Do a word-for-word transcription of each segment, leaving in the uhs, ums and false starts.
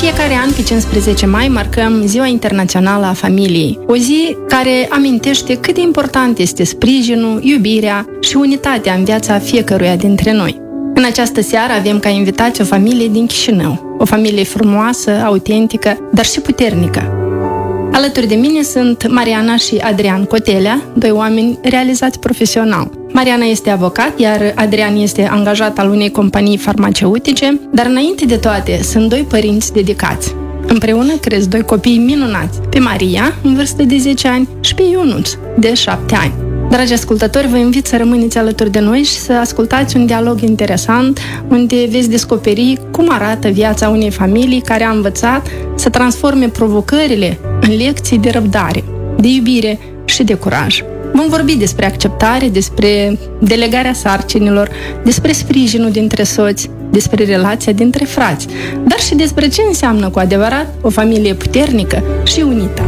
fiecare an, pe cincisprezece mai, marcăm Ziua Internațională a Familiei, o zi care amintește cât de important este sprijinul, iubirea și unitatea în viața fiecăruia dintre noi. În această seară avem ca invitați o familie din Chișinău, o familie frumoasă, autentică, dar și puternică. Alături de mine sunt Mariana și Adrian Cotelea, doi oameni realizați profesional. Mariana este avocat, iar Adrian este angajat al unei companii farmaceutice, dar înainte de toate sunt doi părinți dedicați. Împreună cresc doi copii minunați, pe Maria, în vârstă de zece ani, și pe Ionuț, de șapte ani. Dragi ascultători, vă invit să rămâneți alături de noi și să ascultați un dialog interesant, unde veți descoperi cum arată viața unei familii care a învățat să transforme provocările în lecții de răbdare, de iubire și de curaj. Vom vorbi despre acceptare, despre delegarea sarcinilor, despre sprijinul dintre soți, despre relația dintre frați, dar și despre ce înseamnă cu adevărat o familie puternică și unită.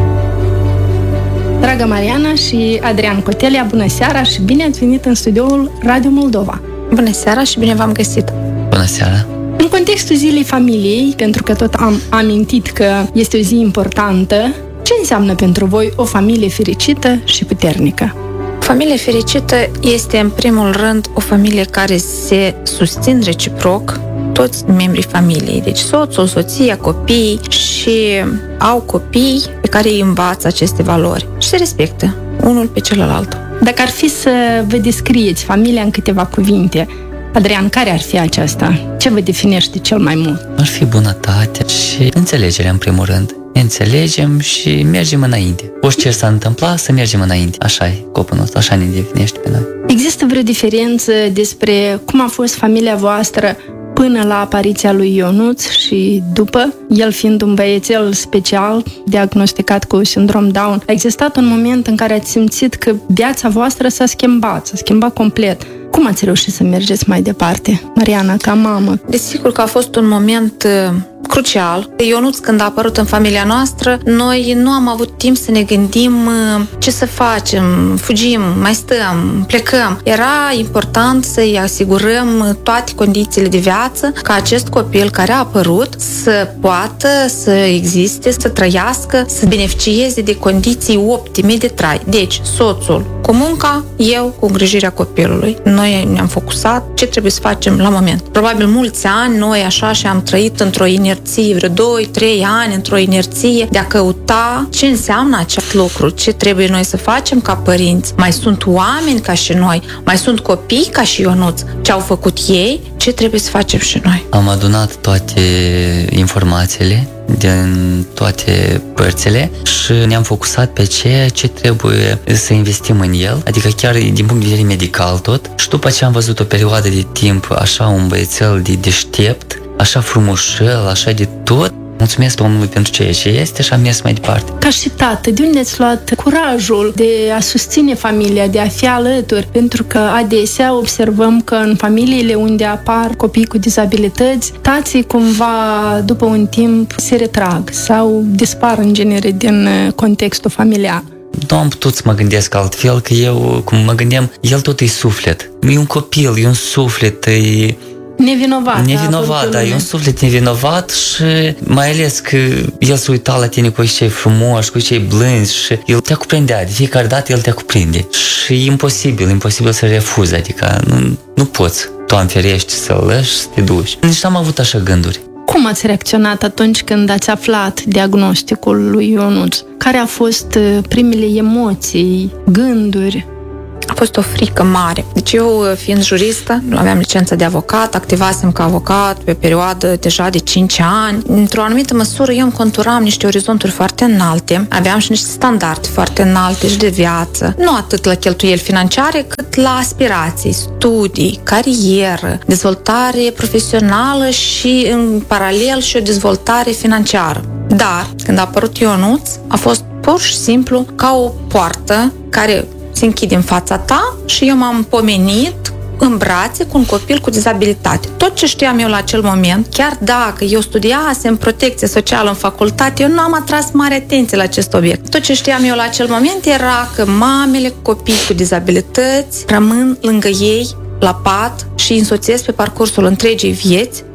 Dragă Mariana și Adrian Cotelea, bună seara și bine ați venit în studioul Radio Moldova. Bună seara și bine v-am găsit. Bună seara. În contextul Zilei Familiei, pentru că tot am amintit că este o zi importantă, ce înseamnă pentru voi o familie fericită și puternică? Familie fericită este, în primul rând, o familie care se susțin reciproc toți membrii familiei. Deci soțul, soția, copiii și au copii pe care îi învață aceste valori și se respectă unul pe celălalt. Dacă ar fi să vă descrieți familia în câteva cuvinte, Adrian, care ar fi aceasta? Ce vă definește cel mai mult? Ar fi bunătatea și înțelegerea, în primul rând. Ne înțelegem și mergem înainte. Orice s-a întâmplat, să mergem înainte. Așa e scopul nostru, așa ne definește pe noi. Există vreo diferență despre cum a fost familia voastră până la apariția lui Ionuț și după, el fiind un băiețel special, diagnosticat cu sindrom Down? A existat un moment în care ați simțit că viața voastră s-a schimbat, s-a schimbat complet. Cum ați reușit să mergeți mai departe, Mariana, ca mamă? Desigur că a fost un moment crucial. Ionuț, când a apărut în familia noastră, noi nu am avut timp să ne gândim ce să facem, fugim, mai stăm, plecăm. Era important să-i asigurăm toate condițiile de viață ca acest copil care a apărut să poată să existe, să trăiască, să beneficieze de condiții optime de trai. Deci, soțul cu munca, eu cu îngrijirea copilului. Noi ne-am focusat ce trebuie să facem la moment. Probabil mulți ani noi așa și am trăit într-o inerție, vreo doi trei ani într-o inerție de a căuta ce înseamnă acest lucru, ce trebuie noi să facem ca părinți. Mai sunt oameni ca și noi, mai sunt copii ca și Ionuț. Ce au făcut ei, ce trebuie să facem și noi. Am adunat toate informațiile din toate părțile și ne-am focusat pe ceea ce trebuie să investim în el, adică chiar din punct de vedere medical tot. Și după ce am văzut o perioadă de timp așa un băiețel de deștept, așa frumușel, așa de tot, mulțumesc Domnului pentru ceea ce este și am mers mai departe. Ca și tată, de unde ați luat curajul de a susține familia, de a fi alături? Pentru că adesea observăm că în familiile unde apar copii cu dizabilități, tații cumva după un timp se retrag sau dispar în genere din contextul familiar. Nu am putut să mă gândesc altfel, că eu, cum mă gândeam, el tot e suflet. E un copil, e un suflet, e... Nevinovat. Nevinovat, da, e un suflet nevinovat și mai ales că el se uita la tine cu cei frumoși, cu cei blânzi și el te cuprindea, de fiecare dată el te cuprinde. Și e imposibil, imposibil să refuzi, adică nu, nu poți, Doamne ferește, să-l lași, să te duci. Nici n-am avut așa gânduri. Cum ați reacționat atunci când ați aflat diagnosticul lui Ionuț? Care au fost primele emoții, gânduri? A fost o frică mare. Deci eu, fiind juristă, aveam licență de avocat, activasem ca avocat pe perioadă deja de cinci ani. Într-o anumită măsură eu îmi conturam niște orizonturi foarte înalte, aveam și niște standarde foarte înalte și de viață. Nu atât la cheltuieli financiare, cât la aspirații, studii, carieră, dezvoltare profesională și în paralel și o dezvoltare financiară. Dar, când a apărut Ionuț, a fost pur și simplu ca o poartă care se închide în fața ta și eu m-am pomenit în brațe cu un copil cu dizabilitate. Tot ce știam eu la acel moment, chiar dacă eu studiasem protecție socială în facultate, eu nu am atras mare atenție la acest obiect. Tot ce știam eu la acel moment era că mamele cu copii cu dizabilități rămân lângă ei la pat și îi însoțesc pe parcursul întregii vieți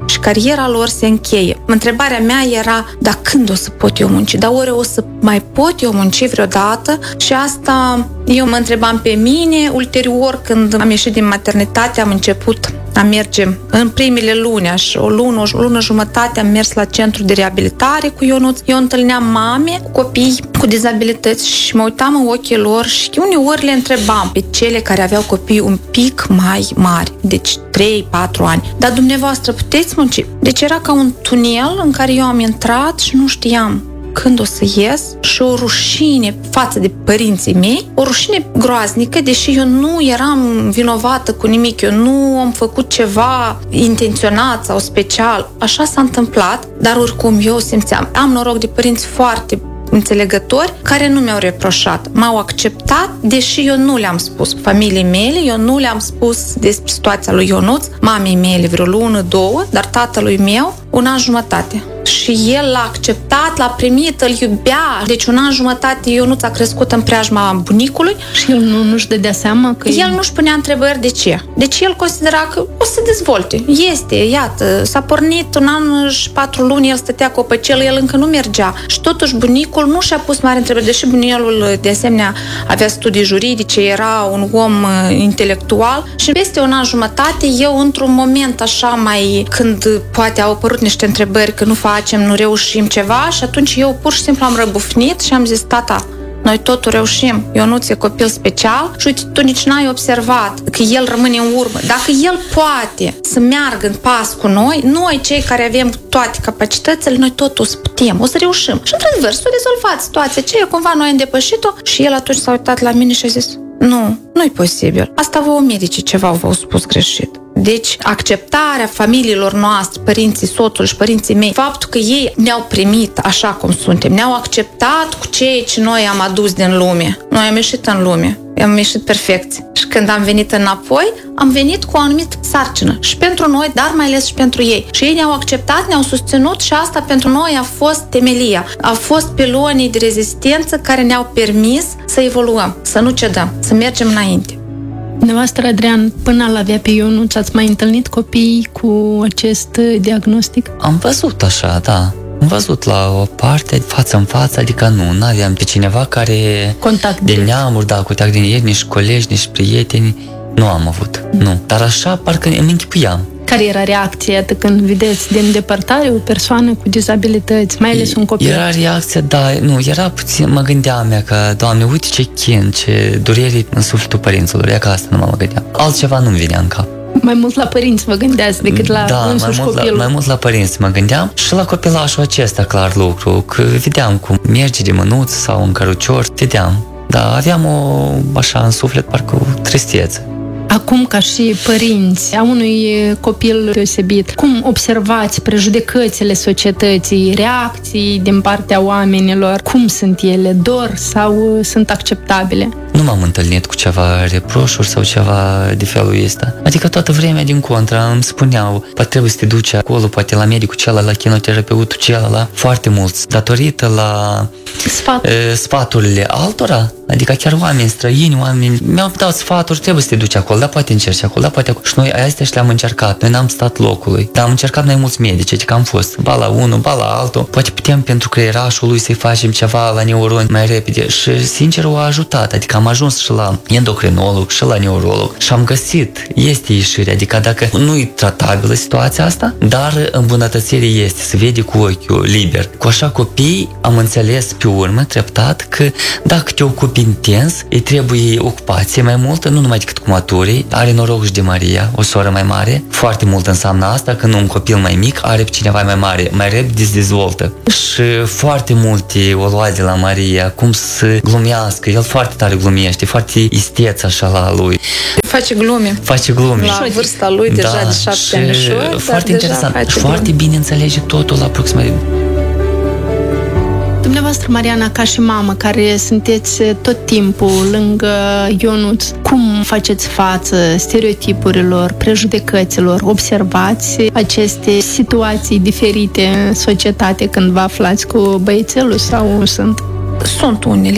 și cariera lor se încheie. Întrebarea mea era, dar când o să pot eu munci? Dar ori o să mai pot eu munci vreodată? Și asta eu mă întrebam pe mine. Ulterior, când am ieșit din maternitate, am început a merge în primele luni, așa, o lună, o lună jumătate am mers la centru de reabilitare cu Ionuț. Eu întâlneam mame cu copii cu dizabilități și mă uitam în ochii lor și uneori le întrebam pe cele care aveau copii un pic mai mari, deci trei patru ani. Dar dumneavoastră puteți munci? Deci era ca un tunel în care eu am intrat și nu știam când o să ies și o rușine față de părinții mei, o rușine groaznică, deși eu nu eram vinovată cu nimic, eu nu am făcut ceva intenționat sau special. Așa s-a întâmplat, dar oricum eu simțeam. Am noroc de părinți foarte înțelegători care nu mi-au reproșat. M-au acceptat, deși eu nu le-am spus familiei mele, eu nu le-am spus despre situația lui Ionuț, mamei mele vreo lună, două, dar tatălui meu un an jumătate. Și el l-a acceptat, l-a primit, îl iubea. Deci un an jumătate Ionuț a crescut în preajma bunicului. Și el nu, nu-și dădea seama că... El nu-și punea întrebări de ce. Deci el considera că o să dezvolte. Este, iată, s-a pornit un an și patru luni, el stătea cu o păcelă, el încă nu mergea. Și totuși bunicul nu și-a pus mare întrebări, deși bunicul de asemenea avea studii juridice, era un om intelectual. Și peste un an jumătate, eu într-un moment așa mai, când poate au apărut niște întrebări că nu facem, nu reușim ceva, și atunci eu pur și simplu am răbufnit și am zis, tata, noi totul reușim. Ionuț e copil special și uite, tu nici n-ai observat că el rămâne în urmă. Dacă el poate să meargă în pas cu noi, noi cei care avem toate capacitățile, noi totul o să putem, o să reușim. Și într-adevăr, s-a rezolvat situația aceea, cumva noi am depășit-o și el atunci s-a uitat la mine și a zis, nu, nu-i posibil. Asta vouă medicii ceva v-au spus greșit. Deci, acceptarea familiilor noastre, părinții, soțul și părinții mei, faptul că ei ne-au primit așa cum suntem, ne-au acceptat cu ceea ce noi am adus din lume. Noi am ieșit în lume, am ieșit perfecți. Și când am venit înapoi, am venit cu o anumită sarcină. Și pentru noi, dar mai ales și pentru ei. Și ei ne-au acceptat, ne-au susținut și asta pentru noi a fost temelia. A fost pilonii de rezistență care ne-au permis să evoluăm, să nu cedăm, să mergem înainte. Dumneavoastră, Adrian, până l avea pe Ionuț, ați mai întâlnit copii cu acest diagnostic? Am văzut așa, da. Am văzut la o parte, față în față, adică nu, n-aveam pe cineva care... Contact de neamuri, da, contact din ei, nici colegi, nici prieteni. Nu am avut, mm. nu. Dar așa, parcă îmi închipuiam. Care era reacția când vedeți din depărtare o persoană cu dizabilități, mai ales un copil? Era reacția, da, nu, era puțin, mă gândeam eu că, Doamne, uite ce chin, ce durere în sufletul părinților, e că asta nu mă gândeam. Altceva nu-mi venea în cap. Mai mult la părinți vă gândeați decât la da, însuși mai mult copilul. La, mai mult la părinți mă gândeam și la copilașul acesta, clar lucru, că vedeam cum merge de mânuț sau în cărucior, vedeam. Da, aveam o, așa, în suflet, parcă o tristețe. Acum, ca și părinți a unui copil deosebit, cum observați prejudecățile societății, reacții din partea oamenilor? Cum sunt ele? Dor sau sunt acceptabile? Nu m-am întâlnit cu ceva reproșuri sau ceva de felul ăsta. Adică toată vremea din contra îmi spuneau, poate trebuie să te duci acolo, poate la medicul celălalt, la chinoterapeutul celălalt, foarte mulți, datorită la Sfat. e, sfaturile altora. Adică chiar oameni străini, oameni mi-au dat sfaturi, trebuie să te duci acolo, da, poate încerci acolo, da, poate acolo. Și noi astea și le-am încercat, noi n-am stat locului, dar am încercat mai mulți medici, adică am fost ba la unul, ba la altul, poate putem pentru creierașul lui să-i facem ceva la neuroni mai repede și sincer o ajutat, adică am ajuns și la endocrinolog și la neurolog și am găsit, este ieșire, adică dacă nu e tratabilă situația asta, dar îmbunătățirea este, se vede cu ochiul liber. Cu așa copii am înțeles pe urmă, treptat, că dacă te ocupi intens, îi trebuie ocupație mai multă, nu numai decât cu maturii, are noroc și de Maria, o soră mai mare, foarte mult înseamnă asta, când un copil mai mic are pe cineva mai mare, mai repede se dezvoltă. Și foarte multe o lua de la Maria, cum să glumească, el foarte tare glumește, foarte isteț așa la lui. Face glume. Face glume. La vârsta lui, deja da, de șapte anișori, foarte interesant și foarte bine înțelege totul aproximativ. Dumneavoastră, Mariana, ca și mamă, care sunteți tot timpul lângă Ionuț, cum faceți față stereotipurilor, prejudecăților? Observați aceste situații diferite în societate când vă aflați cu băiețelul sau sunt? Sunt unele.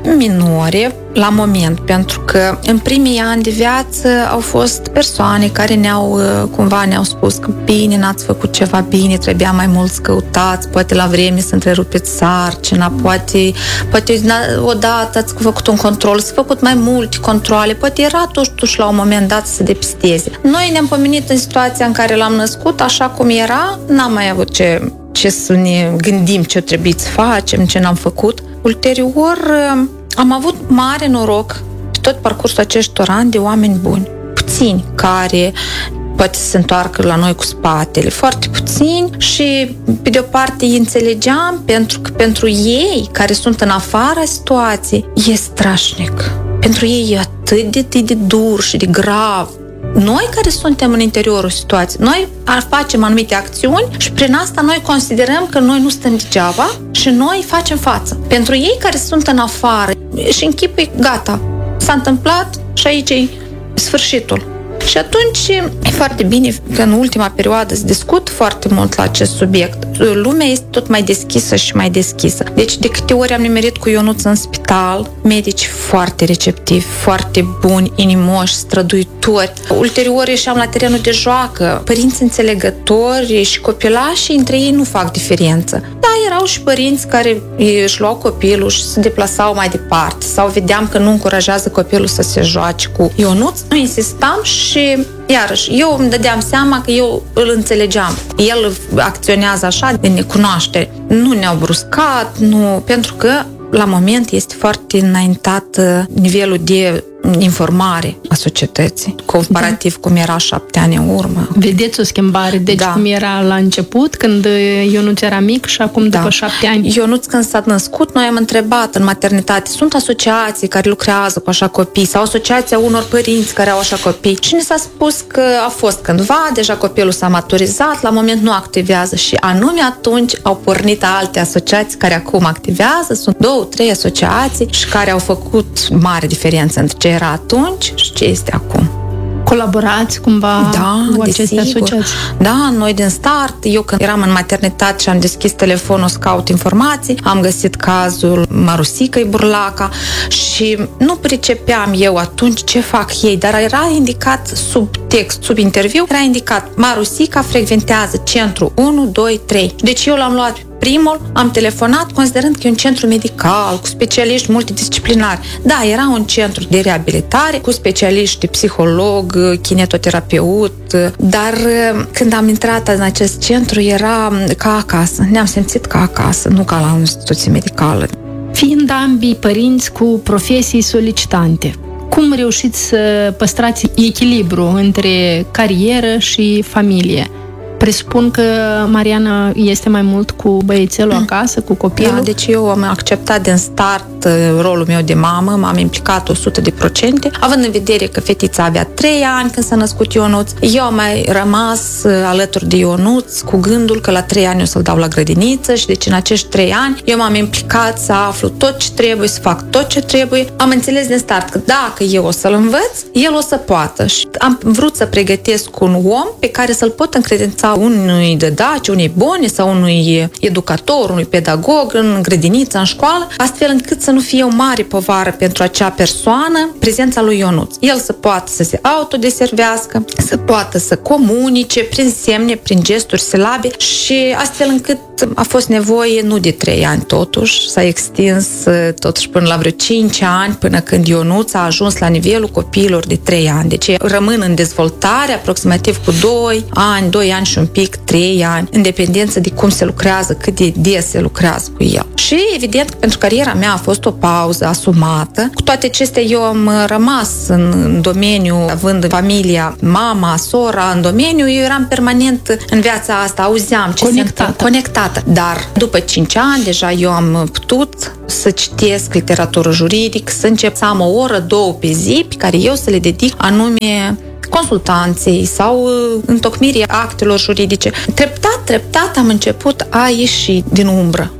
minore la moment, pentru că în primii ani de viață au fost persoane care ne-au, cumva ne-au spus că bine, n-ați făcut ceva bine, trebuia mai mult să căutați, poate la vreme să întrerupeți sarcina, poate, poate odată ați făcut un control, s-a făcut mai multe controle, poate era totuși la un moment dat să depisteze. Noi ne-am pomenit în situația în care l-am născut, așa cum era, n-am mai avut ce, ce să ne gândim ce trebuie să facem, ce n-am făcut. Ulterior, am avut mare noroc pe tot parcursul acestor ani de oameni buni, puțini care poate să se întoarcă la noi cu spatele, foarte puțini și pe de o parte îi înțelegeam pentru că pentru ei care sunt în afara situației e strașnic. Pentru ei e atât de, de, de dur și de grav. Noi care suntem în interiorul situației, noi facem anumite acțiuni și prin asta noi considerăm că noi nu stăm degeaba și noi facem față. Pentru ei care sunt în afară și închipui, gata, s-a întâmplat și aici e sfârșitul. Și atunci e foarte bine că în ultima perioadă se discut foarte mult la acest subiect. Lumea este tot mai deschisă și mai deschisă. Deci de câte ori am nimerit cu Ionuț în spital, medici foarte receptivi, foarte buni, inimoși, străduitori. Ulterior ieșeam la terenul de joacă, părinți înțelegători și copilașii între ei nu fac diferență. Da, erau și părinți care își luau copilul și se deplasau mai departe sau vedeam că nu încurajează copilul să se joace cu Ionuț. Nu insistam și iarăși, eu îmi dădeam seama că eu îl înțelegeam. El acționează așa de necunoaștere. Nu ne-au bruscat, nu, pentru că la moment este foarte înaintat nivelul de informare a societății, comparativ da. Cum era șapte ani în urmă. Vedeți o schimbare, deci da. Cum era la început, când Ionuț era mic și acum după da. șapte ani? Ionuț când s-a născut, noi am întrebat în maternitate, sunt asociații care lucrează cu așa copii sau asociația unor părinți care au așa copii și ne s-a spus că a fost cândva, deja copilul s-a maturizat, la moment nu activează și anume atunci au pornit alte asociații care acum activează, sunt două, trei asociații și care au făcut mare diferență între ce era atunci și ce este acum. Colaborați cumva da, cu aceste asociații? Da, noi din start, eu când eram în maternitate și am deschis telefonul să caut informații, am găsit cazul Marusicăi Burlaca și nu pricepeam eu atunci ce fac ei, dar era indicat sub text, sub interviu, era indicat Marusica frecventează centru unu, doi, trei. Deci eu l-am luat primul, am telefonat considerând că e un centru medical cu specialiști multidisciplinari. Da, era un centru de reabilitare cu specialiști psiholog, kinetoterapeut, dar când am intrat în acest centru era ca acasă. Ne-am simțit ca acasă, nu ca la o instituție medicală. Fiind ambii părinți cu profesii solicitante, cum reușiți să păstrați echilibru între carieră și familie? Presupun că Mariana este mai mult cu băiețelul acasă, cu copilul. Da, deci eu am acceptat din start rolul meu de mamă, m-am implicat o sută de procente, având în vedere că fetița avea trei ani când s-a născut Ionuț. Eu am mai rămas alături de Ionuț cu gândul că la trei ani o să-l dau la grădiniță și deci în acești trei ani eu m-am implicat să aflu tot ce trebuie, să fac tot ce trebuie. Am înțeles din start că dacă eu o să-l învăț, el o să poată și am vrut să pregătesc un om pe care să-l pot încredința unui dădaci, unei bune sau unui educator, unui pedagog în grădiniță, în școală, astfel încât să nu fie o mare povară pentru acea persoană prezența lui Ionuț. El să poată să se autodeservească, să poată să comunice prin semne, prin gesturi silabe și astfel încât a fost nevoie nu de trei ani totuși, s-a extins totuși până la vreo cinci ani, până când Ionuț a ajuns la nivelul copiilor de trei ani. Deci rămân în dezvoltare aproximativ cu doi ani, doi ani și un pic, trei ani, în dependență de cum se lucrează, cât de des se lucrează cu el. Și evident că pentru cariera mea a fost o pauză asumată. Cu toate acestea eu am rămas în domeniu, având familia, mama, sora în domeniu, eu eram permanent în viața asta, auzeam ce conectată. se conectată. Dar după cinci ani deja eu am putut să citesc literatură juridică, să încep să am o oră, două pe zi pe care eu să le dedic anume consultanței sau întocmirii actelor juridice. Treptat, treptat am început a ieși din umbră.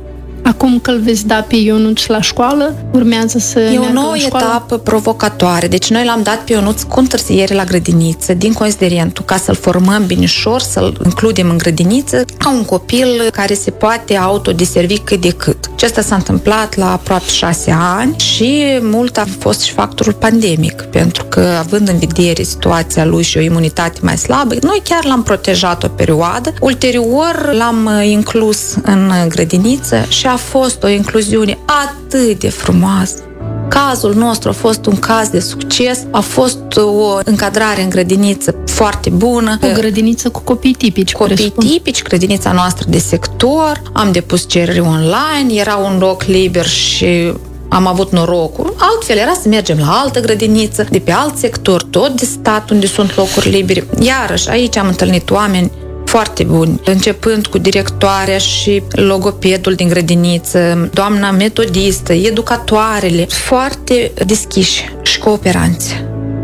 Acum că îl veți da pe Ionuț la școală, urmează să E o nouă în școală? etapă provocatoare. Deci noi l-am dat pe Ionuț cu întârziere la grădiniță, din considerentul ca să-l formăm binișor, să-l includem în grădiniță, ca un copil care se poate autodeservi cât de cât. Și asta s-a întâmplat la aproape șase ani și mult a fost și factorul pandemic, pentru că având în vedere situația lui și o imunitate mai slabă, noi chiar l-am protejat o perioadă. Ulterior l-am inclus în grădiniță și a fost o incluziune atât de frumoasă. Cazul nostru a fost un caz de succes, a fost o încadrare în grădiniță foarte bună. O grădiniță cu copii tipici. Copii presupun. tipici, grădinița noastră de sector, am depus cereri online, era un loc liber și am avut norocul. Altfel era să mergem la altă grădiniță, de pe alt sector, tot de stat, unde sunt locuri libere. Iarăși, aici am întâlnit oameni foarte buni, începând cu directoarea și logopedul din grădiniță, doamna metodistă, educatoarele, foarte deschiși și cooperanți.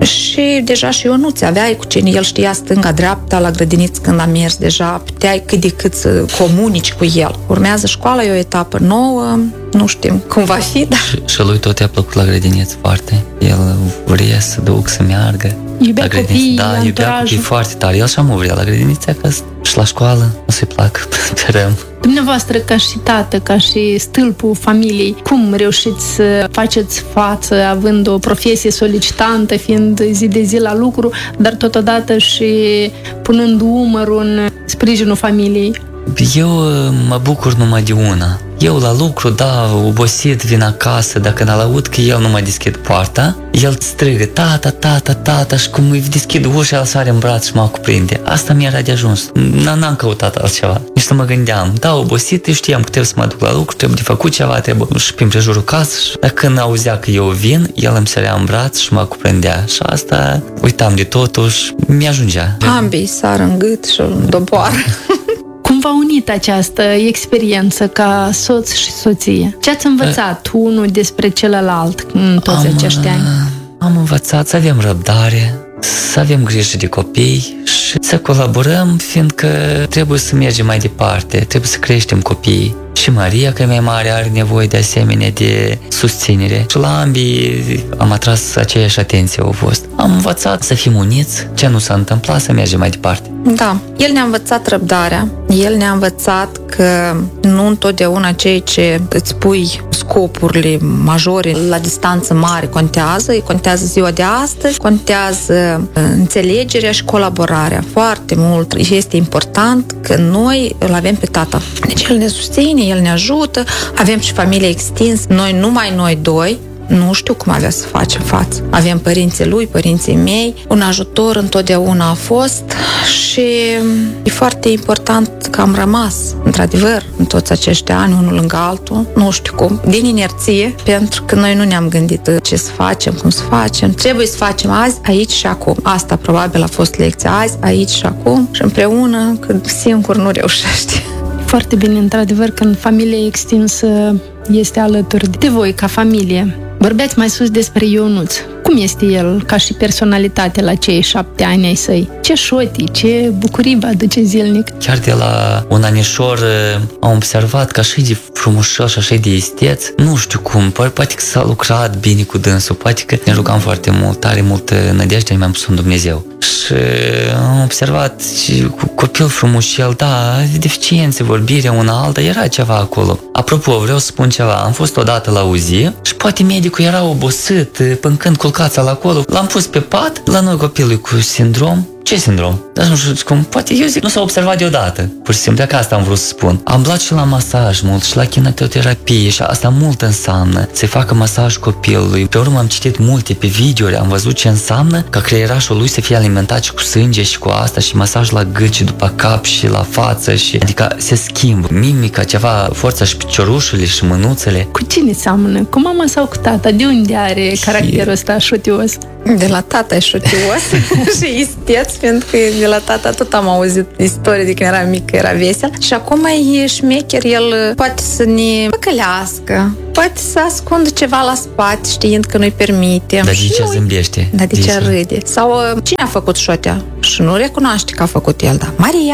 Și deja și eu nu ți aveai cu cine, el știa stânga-dreapta la grădiniță când am mers, deja puteai cât de cât să comunici cu el. Urmează școala, e o etapă nouă, nu știm cum va fi, dar... Și, și lui tot i-a plăcut la grădiniță foarte. El vrea să duc, să meargă. Iubea la grădiniță. copiii, Da, iubea anturajul. copiii foarte tare. El și-a mă vrea la grădiniță, că și la școală o să-i placă. Sperăm. Dumneavoastră, ca și tată, ca și stâlpul familiei, cum reușiți să faceți față, având o profesie solicitantă, fiind zi de zi la lucru, dar totodată și punând umărul în sprijinul familiei? Eu mă bucur numai de una. Eu la lucru, da, obosit, vin acasă, dacă n-al aud că el nu mai deschid poarta, el strigă, tata, tata, tata, și cum îi deschid ușa, el sare în braț și mă cuprinde. Asta mi-era de ajuns. N-am căutat altceva. Nici să mă gândeam. Da, obosit, eu știam că trebuie să mă duc la lucru, trebuie de făcut ceva, trebuie și prin prejurul casei. Dar când auzea că eu vin, el îmi sărea în braț și mă cuprindea. Și asta uitam de totuși, mi-ajungea. Ambii sar în gât și îl doboară. Cum v-a unit această experiență ca soț și soție? Ce ați învățat unul despre celălalt în toți am, acești ani? Am învățat să avem răbdare, să avem grijă de copii și să colaborăm, fiindcă trebuie să mergem mai departe, trebuie să creștem copiii. Și Maria, că e mai mare, are nevoie de asemenea de susținere. Și la ambii am atras aceeași atenție au fost. Am învățat să fim uniți, ce nu s-a întâmplat, să mergem mai departe. Da, el ne-a învățat răbdarea, el ne-a învățat că nu întotdeauna cei ce îți pui scopurile majore la distanță mare contează, contează ziua de astăzi, contează înțelegerea și colaborarea. Foarte mult este important că noi îl avem pe tata. Deci el ne susține, el ne ajută, avem și familie extinsă, noi numai noi doi, nu știu cum avea să facem față. Avem părinții lui, părinții mei, un ajutor întotdeauna a fost și e foarte important că am rămas, într-adevăr, în toți acești ani, unul lângă altul, nu știu cum, din inerție, pentru că noi nu ne-am gândit ce să facem, cum să facem. Trebuie să facem azi, aici și acum. Asta probabil a fost lecția azi, aici și acum și împreună, că singur nu reușești. Foarte bine, într-adevăr, când familia extinsă este alături de voi ca familie. Vorbeați mai sus despre Ionuț. Cum este el ca și personalitate la cei șapte ani ai săi? Ce șotii, ce bucurii vă aduce zilnic? Chiar de la un anișor am observat că așa de frumușel și așa de isteț, nu știu cum, poate că s-a lucrat bine cu dânsul, poate că ne rugam foarte mult, are multă nădejde, mi-am pus în Dumnezeu. Și am observat și cu copil frumușel, da, deficiențe, vorbirea una alta, era ceva acolo. Apropo, vreau să spun ceva, am fost odată la U Z I și poate medicul era obosit, până când culcața la acolo, l-am pus pe pat, la noi copilul cu sindrom. Ce sindrom? Dar nu știu cum, poate eu zic, nu s-a observat deodată. Pur și simplu, că asta am vrut să spun. Am luat și la masaj mult, și la kinetoterapie, și asta mult înseamnă să-i facă masaj copilului. Pe urmă am citit multe pe videouri, am văzut ce înseamnă ca creierașul lui să fie alimentat și cu sânge și cu asta, și masaj la gât și după cap și la față, și adică se schimbă mimica, ceva, forța și piciorușele și mânuțele. Cu cine seamănă? Cu mama sau cu tata? De unde are caracterul ăsta șotios? De la tata e șotios și isteț, pentru că de la tata tot am auzit istorie de când era mic, că era vesel. Și acum e șmecher, el poate să ne păcălească, poate să ascundă ceva la spate, știind că nu-i permite. Dar de ce zâmbește? Dar de ce râde? Sau cine a făcut șotea? Și nu recunoaște că a făcut el, da. Maria.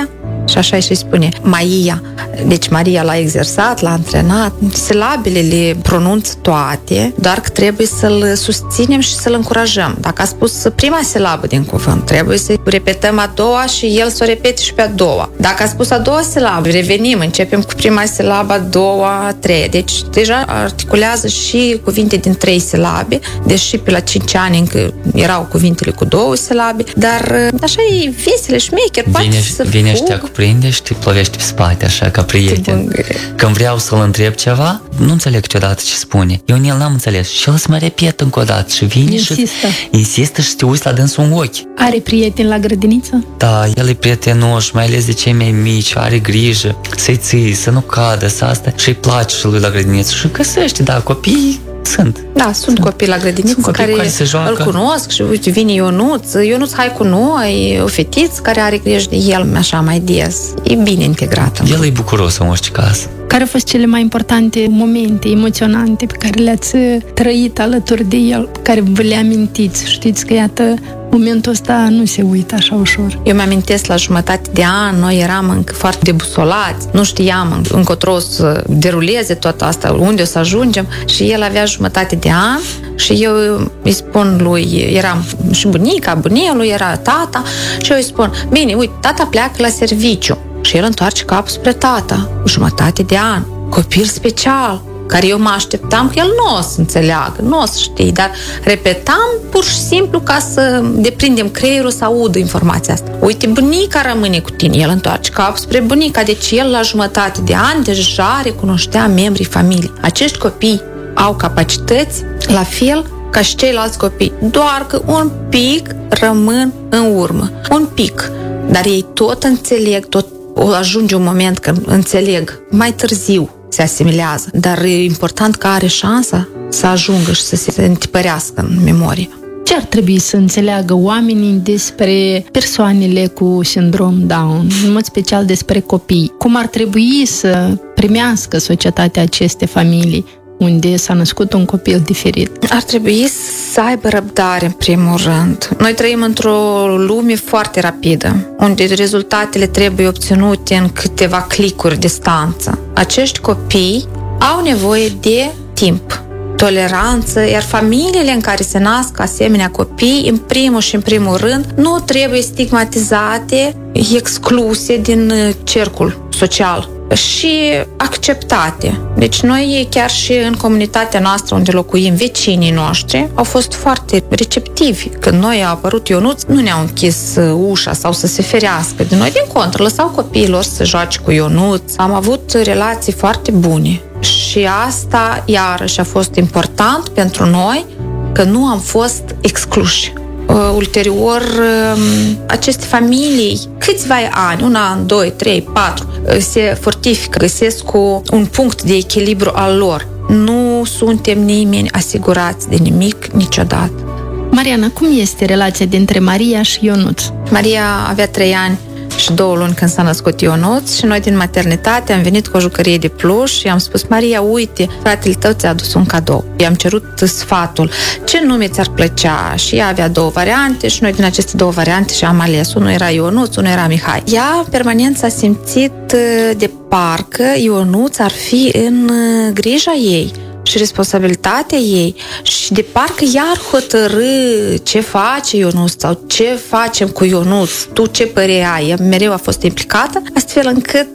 Și așa și spune Maia. Deci Maria l-a exersat, l-a antrenat. Silabele le pronunță toate, doar că trebuie să-l susținem și să-l încurajăm. Dacă a spus prima silabă din cuvânt, trebuie să repetăm a doua și el să o repete și pe a doua. Dacă a spus a doua silabă, revenim, începem cu prima silabă, a doua, a treia. Deci deja articulează și cuvinte din trei silabe, deși pe la cinci ani încă erau cuvintele cu două silabe, dar așa e vesele, șmecher, poate vine, să vine și fugă. te cuprinde și te plovește pe spate, așa, ca prieten. Când vreau să-l întreb ceva, nu înțeleg câteodată ce spune. Eu în el n-am înțeles și el să mă repet încă o dată și vine Insistă. și insistă și te uiți la dânsul în ochi. Are prieteni la grădiniță? Da, el e prietenoș, mai ales de cei mai mici, are grijă să-i ții, să nu cadă, să asta și îi place și lui la grădiniță și găsește, da, copiii sunt. Da, sunt copii la grădiniță copii care, care se joacă. îl cunosc și uite, vine Ionuț, Ionuț, hai cu noi, o fetiță care are grijă de el așa mai des. E bine integrat. El e bucuros în orice caz. Care au fost cele mai importante momente emoționante pe care le-ați trăit alături de el, pe care vă le amintiți? Știți că, iată, momentul ăsta nu se uită așa ușor. Eu mi-amintesc la jumătate de an, noi eram încă foarte debusolați, nu știam încotro să deruleze tot asta, unde o să ajungem și el avea jumătate de an și eu îi spun lui, eram și bunica, bunelui, era tata și eu îi spun, bine, uite, tata pleacă la serviciu și el întoarce capul spre tata, jumătate de an, copil special, care eu mă așteptam că el nu o să înțeleagă, nu o să știe, dar repetam pur și simplu ca să deprindem creierul să audă informația asta. Uite, bunica rămâne cu tine, el întoarce capul spre bunica, deci el la jumătate de ani deja recunoștea membrii familiei. Acești copii au capacități la fel ca și ceilalți copii, doar că un pic rămân în urmă, un pic, dar ei tot înțeleg, tot o ajunge un moment când înțeleg, mai târziu se asimilează, dar e important că are șansa să ajungă și să se întipărească în memorie. Ce ar trebui să înțeleagă oamenii despre persoanele cu sindrom Down, în mod special despre copii? Cum ar trebui să primească societatea aceste familii unde s-a născut un copil diferit? Ar trebui să aibă răbdare, în primul rând. Noi trăim într-o lume foarte rapidă, unde rezultatele trebuie obținute în câteva clicuri distanță. Acești copii au nevoie de timp, toleranță, iar familiile în care se nasc asemenea copii, în primul și în primul rând, nu trebuie stigmatizate, excluse din cercul social și acceptate. Deci noi chiar și în comunitatea noastră unde locuim, vecinii noștri au fost foarte receptivi. Când noi a apărut Ionuț, nu ne-au închis ușa sau să se ferească de noi. Din contră, lăsau copiilor să joace cu Ionuț. Am avut relații foarte bune. Și asta, iarăși, a fost important pentru noi, că nu am fost excluși. Uh, ulterior, uh, aceste familii, câțiva ani, un an, doi, trei, patru, uh, se fortifică, găsesc cu un punct de echilibru al lor. Nu suntem nimeni asigurați de nimic niciodată. Mariana, cum este relația dintre Maria și Ionuț? Maria avea trei ani și două luni când s-a născut Ionuț și noi din maternitate am venit cu o jucărie de pluș și am spus, Maria, uite, fratele tău ți-a adus un cadou. I-am cerut sfatul, ce nume ți-ar plăcea? Și ea avea două variante și noi din aceste două variante și-am ales. Unul era Ionuț, unul era Mihai. Ea permanent s-a simțit de parcă Ionuț ar fi în grija ei și responsabilitatea ei și de parcă ea ar hotărâ ce face Ionuț sau ce facem cu Ionuț, tu ce părere ai. Ea mereu a fost implicată, astfel încât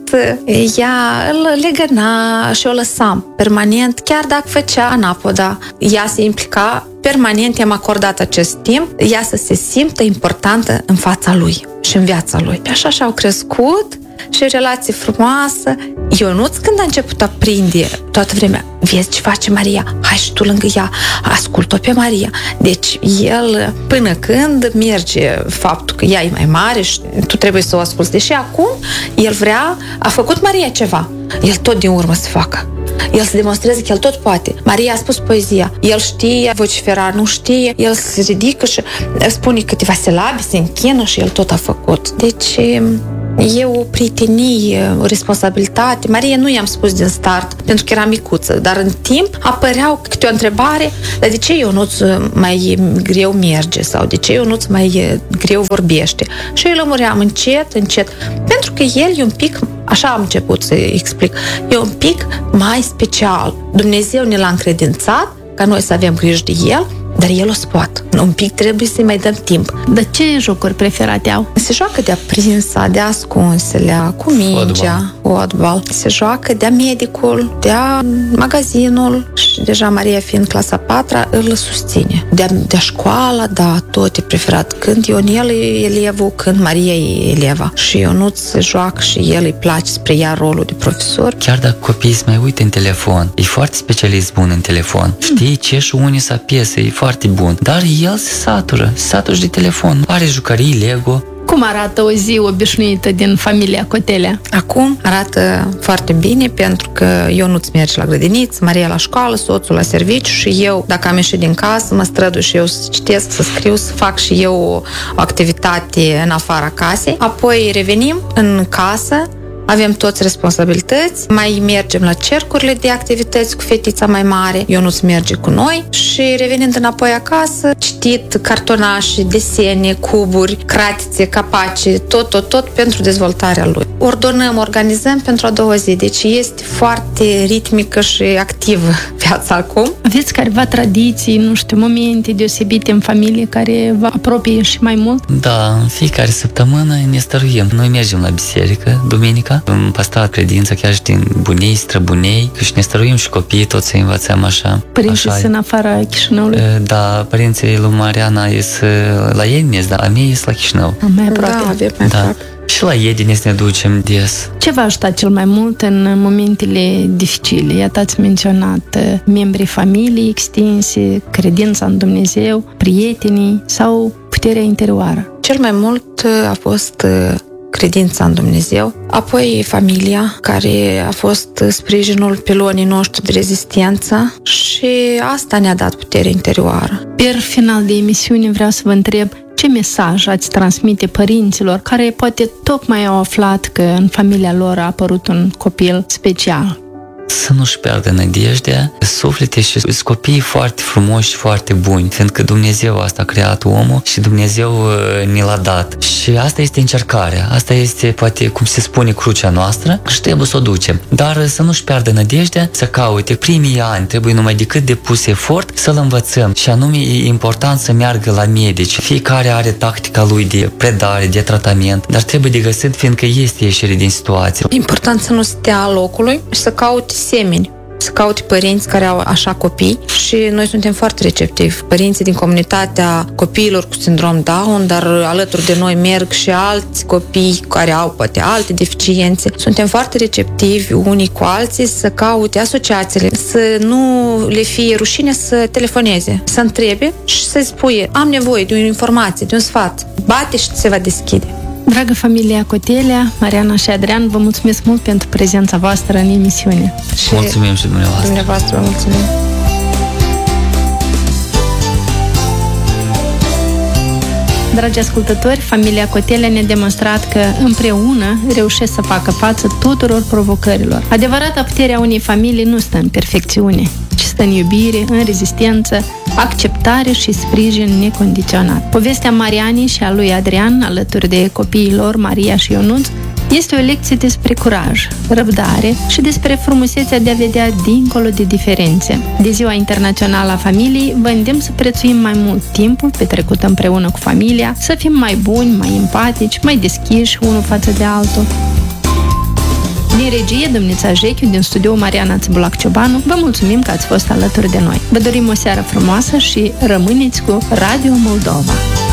ea îl legăna și o lăsam permanent, chiar dacă făcea anapoda. Ea se implica permanent, i-am acordat acest timp, ea să se simtă importantă în fața lui și în viața lui. Așa și-au crescut și relație frumoasă. Ionuț, când a început a prinde toată vremea, vezi ce face Maria, hai și tu lângă ea, ascult-o pe Maria. Deci el, până când merge faptul că ea e mai mare și tu trebuie să o asculți, deși acum el vrea, a făcut Maria ceva, el tot din urmă să facă. El se demonstrează că el tot poate. Maria a spus poezia. El știe vocifera, nu știe. El se ridică și spune câteva silabe, se închină și el tot a făcut. Deci e o prietenie, o responsabilitate. Maria nu i-am spus din start, pentru că era micuță, dar în timp apăreau câte o întrebare, dar de ce Ionuț mai greu merge sau de ce Ionuț mai greu vorbește? Și eu lămuream încet, încet, pentru Pentru că el e un pic, așa am început să explic, e un pic mai special. Dumnezeu ne l-a încredințat ca noi să avem grijă de el, dar el o spot. Un pic trebuie să-i mai dăm timp. Dar ce jocuri preferate au? Se joacă de-a prinsa, de-a ascunselea, cu mingea, fotbal. Se joacă de-a medicul, de-a magazinul și deja Maria fiind clasa patra îl susține. De-a, de-a școala, da, tot e preferat. Când Ionel e elevul, când Maria e eleva. Și Ionuț se joacă și el îi place să preia rolul de profesor. Chiar dacă copiii se mai uită în telefon, e foarte specialist bun în telefon. Știi ce și unii să piesă, e foarte bun. Dar el se satură, se satură de telefon. Are jucării Lego. Cum arată o zi obișnuită din familia Cotelea? Acum arată foarte bine pentru că Ionuț merge la grădiniță, Maria la școală, soțul la serviciu și eu, dacă am ieșit din casă, mă strădui și eu să citesc, să scriu, să fac și eu o activitate în afara casei. Apoi revenim în casă, avem toți responsabilități, mai mergem la cercurile de activități cu fetița mai mare, Ionuț merge cu noi și revenind înapoi acasă, citit cartonașe, desene, cuburi, cratițe, capaci, tot, tot, tot pentru dezvoltarea lui. Ordonăm, organizăm pentru a doua zi, deci este foarte ritmică și activă viața acum. Aveți careva tradiții, nu știu, momente deosebite în familie care vă apropie și mai mult? Da, în fiecare săptămână ne stăruim. Noi mergem la biserică, duminica, am păstrat credința chiar și din bunii, străbunei, că și ne stăruim și copiii, tot să învățăm așa. Părinții sunt în afara Chișinăului? Da, părinții lui Mariana ies la Iedines, dar a mei ies la Chișinău. Mai aproape. Da, avem mai aproape. Și la Iedines ne ducem des. Ce v-a ajutat cel mai mult în momentele dificile? Iată, ați menționat membrii familiei extinse, credința în Dumnezeu, prietenii sau puterea interioară. Cel mai mult a fost credința în Dumnezeu, apoi familia, care a fost sprijinul pilonii noștri de rezistență și asta ne-a dat putere interioară. Per final de emisiune vreau să vă întreb ce mesaj ați transmite părinților care poate tocmai au aflat că în familia lor a apărut un copil special? Să nu-și piardă nădejdea, suflete și copii foarte frumoși și foarte buni, fiindcă Dumnezeu asta a creat omul și Dumnezeu ne l-a dat. Și asta este încercarea, asta este, poate, cum se spune, crucea noastră și trebuie să o ducem. Dar să nu-și piardă nădejdea, să caute. Primii ani trebuie numai decât de pus efort să-l învățăm și anume e important să meargă la medici. Fiecare are tactica lui de predare, de tratament, dar trebuie de găsit, fiindcă este ieșire din situație. Important să nu stea locului și să caute semeni, să caute părinți care au așa copii și noi suntem foarte receptivi. Părinții din comunitatea copiilor cu sindrom Down, dar alături de noi merg și alți copii care au poate alte deficiențe. Suntem foarte receptivi unii cu alții să caute asociațiile, să nu le fie rușine să telefoneze, să întrebe și să spui am nevoie de o informație, de un sfat. Bate și se va deschide. Dragă familia Cotelea, Mariana și Adrian, vă mulțumesc mult pentru prezența voastră în emisiune. Și mulțumim și dumneavoastră. Dumneavoastră vă mulțumim. Dragi ascultători, familia Cotelea ne-a demonstrat că împreună reușesc să facă față tuturor provocărilor. Adevărata putere a unei familii nu stă în perfecțiune, ci stă în iubire, în rezistență, acceptare și sprijin necondiționat. Povestea Marianei și a lui Adrian, alături de copiii lor, Maria și Ionuț, este o lecție despre curaj, răbdare și despre frumusețea de a vedea dincolo de diferențe. De Ziua Internațională a Familiei, vă îndemn să prețuim mai mult timpul petrecut împreună cu familia, să fim mai buni, mai empatici, mai deschiși unul față de altul. Din regie, domnița Jechiu, din studioul Mariana Țibulac-Ciobanu, vă mulțumim că ați fost alături de noi. Vă dorim o seară frumoasă și rămâneți cu Radio Moldova.